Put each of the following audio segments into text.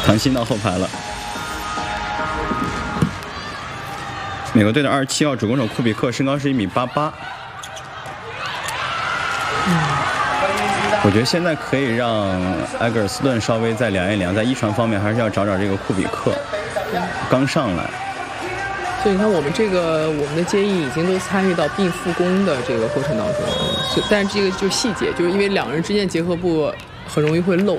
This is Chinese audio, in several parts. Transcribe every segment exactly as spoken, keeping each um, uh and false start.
唐鑫到后排了。美国队的二十七号主攻手库比克，身高是一米八八。 嗯， 我觉得现在可以让埃格尔斯顿稍微再量一量，在一传方面还是要找找这个库比克。刚上来。 所以你看，我们这个我们的接应已经都参与到并复攻的这个过程当中了。所以但是这个就是细节，就是因为两人之间结合部很容易会漏。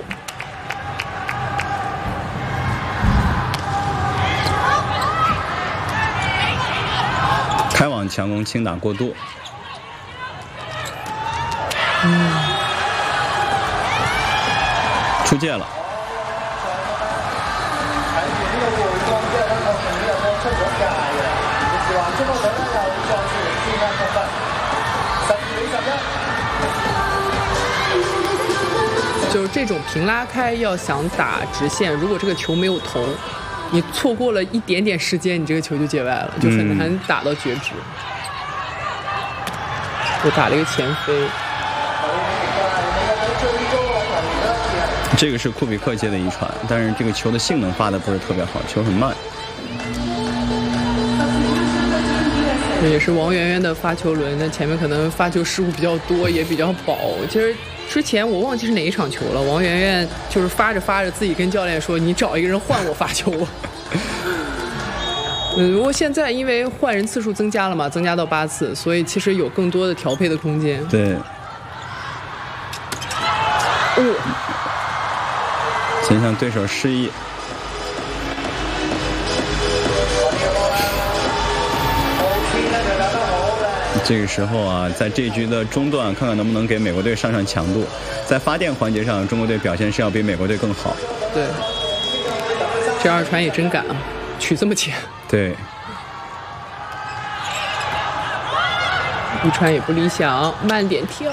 开网强攻，轻打过度。 嗯， 出界了。 就是这种平拉开，要想打直线，如果这个球没有投，你错过了一点点时间，你这个球就界外了，就很难打到绝指。我打了一个前飞， 这个是库比克接的一传，但是这个球的性能发的不是特别好，球很慢。 这也是王媛媛的发球轮，那前面可能发球失误比较多，也比较饱。其实之前我忘记是哪一场球了，王媛媛就是发着发着自己跟教练说：“你找一个人换我发球吧。”嗯，不过现在因为换人次数增加了嘛，增加到八次，所以其实有更多的调配的空间。 对。 哦， 先向对手示意。 这个时候啊，在这一局的中段，看看能不能给美国队上上强度。在发电环节上，中国队表现是要比美国队更好。 对，这二传也真敢啊，取这么浅。 对， 一传也不理想，慢点跳。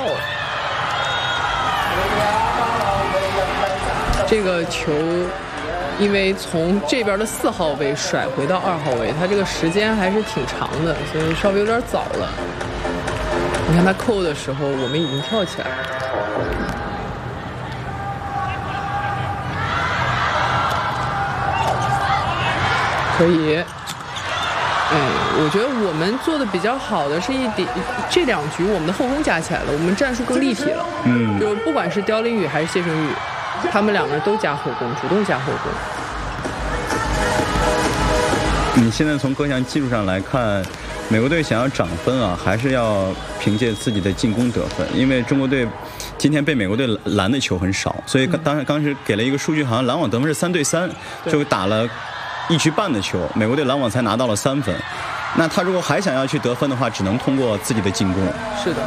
这个球，因为从这边的四号位甩回到二号位，它这个时间还是挺长的，所以稍微有点早了。 你看他扣的时候，我们已经跳起来了。可以，哎，我觉得我们做的比较好的是一点，这两局我们的后攻加起来了，我们战术更立体了。 嗯， 就不管是刁琳宇还是谢胜玉，他们两个人都加后攻，主动加后攻。 你现在从各项技术上来看。 美国队想要涨分啊，还是要凭借自己的进攻得分。因为中国队今天被美国队拦的球很少，所以当时当时给了一个数据，好像拦网得分是三对三，就打了一局半的球，美国队拦网才拿到了三分。那他如果还想要去得分的话，只能通过自己的进攻。 是的，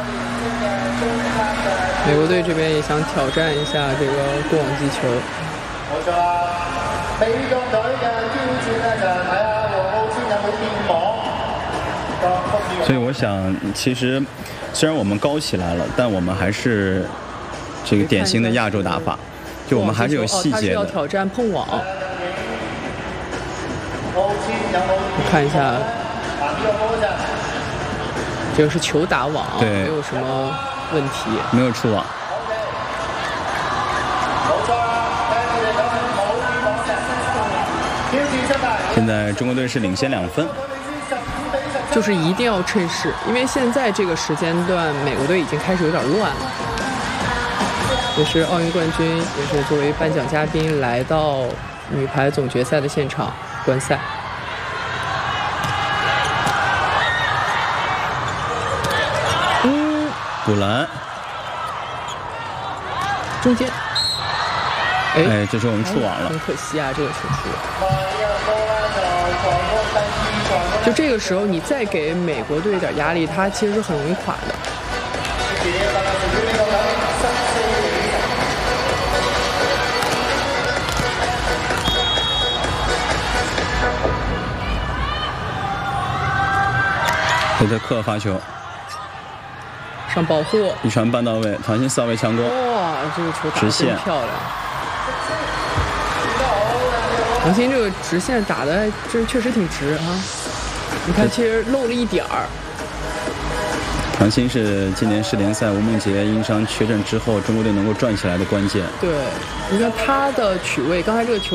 美国队这边也想挑战一下这个过网击球。冇錯啦，美國隊嘅挑戰咧就係睇下黃浩先有冇變網。 所以我想，其實雖然我們高起來了，但我們還是這個典型的亞洲打法，就我們還是有細節的。 哦，他是要挑戰碰網。我看一下，這個是球打網， 對， 沒有什麼問題， 沒有出網。現在中國隊是領先兩分。 就是一定要趁勢，因為現在這個時間段，美國隊已經開始有點亂了。也是奧運冠軍，也是作為頒獎嘉賓來到女排總決賽的現場觀賽。嗯， 補籃， 中間。哎， 哎，這時候我們出網了， 很可惜啊，這個球出了。 就這個時候，你再給美國隊一點壓力，他其實是很容易垮的。 佩特克發球， 上保護， 一傳半到位，唐鑫四號位強攻。 哇，這個球打得真漂亮。唐鑫這個直線打得真確實挺直啊。 你看，其實漏了一點兒。 唐鑫是今年世聯賽吳夢潔因傷缺陣之後，中國隊能夠轉起來的關鍵。 對，你看他的取位，剛才這個球。